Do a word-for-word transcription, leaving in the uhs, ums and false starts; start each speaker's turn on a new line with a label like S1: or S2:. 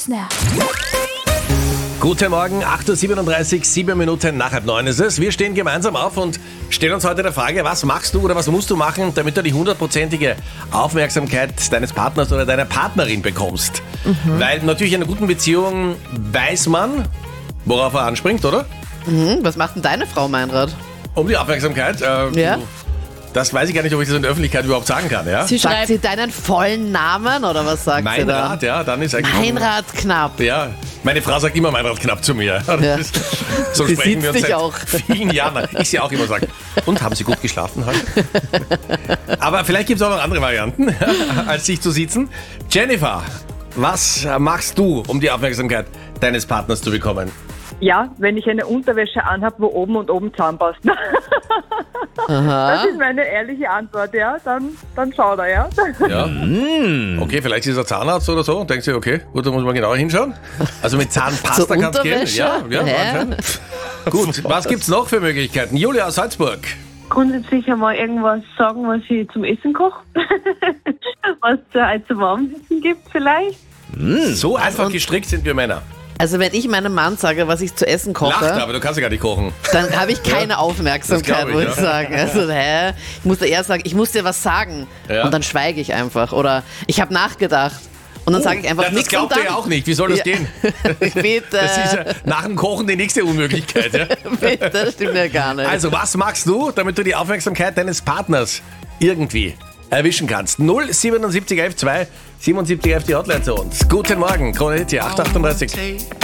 S1: Snare.
S2: Guten Morgen, acht Uhr siebenunddreißig, sieben Minuten nach halb neun ist es. Wir stehen gemeinsam auf und stellen uns heute der Frage, was machst du oder was musst du machen, damit du die hundertprozentige Aufmerksamkeit deines Partners oder deiner Partnerin bekommst. Mhm. Weil natürlich in einer guten Beziehung weiß man, worauf er anspringt, oder?
S3: Mhm. Was macht denn deine Frau, Meinrad?
S2: Um die Aufmerksamkeit. Äh,
S3: Ja.
S2: Das weiß ich gar nicht, ob ich das in der Öffentlichkeit überhaupt sagen kann. Ja?
S1: Sie
S3: Sagt
S1: schreibt,
S3: sie deinen vollen Namen oder was sagt sie da?
S2: Meinrad, ja, dann ist eigentlich...
S3: Meinrad Knapp.
S2: Ja, meine Frau sagt immer Meinrad Knapp zu mir.
S3: Ja.
S2: So
S3: Sie
S2: sprechen
S3: sieht's
S2: wir uns
S3: dich
S2: seit
S3: auch.
S2: vielen Jahren. Ich sie auch immer sage. Und haben Sie gut geschlafen heute? Aber vielleicht gibt es auch noch andere Varianten, als sich zu sitzen. Jennifer, was machst du, um die Aufmerksamkeit deines Partners zu bekommen?
S4: Ja, wenn ich eine Unterwäsche anhabe, wo oben und oben zusammenpasst.
S3: Aha.
S4: Das ist meine ehrliche Antwort, ja. Dann, dann schaut er, ja.
S2: Ja. Okay, vielleicht ist er Zahnarzt oder so und denkst du, okay, gut, da muss man genauer hinschauen. Also mit Zahnpasta
S3: So
S2: kannst du gehen.
S3: Unterwäsche?
S2: Ja, ja,
S3: Hä?
S2: anscheinend. Gut, was gibt's noch für Möglichkeiten? Julia aus Salzburg.
S5: Grundsätzlich einmal irgendwas sagen, was ich zum Essen koche. Was es halt zum Abendessen gibt vielleicht.
S2: So einfach
S3: und-
S2: gestrickt sind wir Männer.
S3: Also wenn ich meinem Mann sage, was ich zu essen koche,
S2: Lacht, aber du kannst ja gar nicht kochen.
S3: dann habe ich keine
S2: Ja,
S3: Aufmerksamkeit,
S2: das glaub ich,
S3: muss ich
S2: ja.
S3: sagen. Also, hä? Ich muss da eher sagen, ich muss dir was sagen.
S2: Ja.
S3: Und dann schweige ich einfach. Oder ich habe nachgedacht. Und dann sage ich einfach
S2: Ja, das
S3: nichts.
S2: glaubt
S3: und
S2: er
S3: dann,
S2: ja auch nicht. Wie soll das
S3: Ja.
S2: gehen?
S3: Bitte,
S2: Das ist ja nach dem Kochen die nächste Unmöglichkeit. Ja?
S3: bitte, das stimmt ja gar nicht.
S2: Also, was machst du, damit du die Aufmerksamkeit deines Partners irgendwie erwischen kannst? null siebenundsiebzig elf zwei siebenundsiebzig elf die Hotline zu uns. Guten Morgen, Krone Hit hier, acht Uhr achtunddreißig.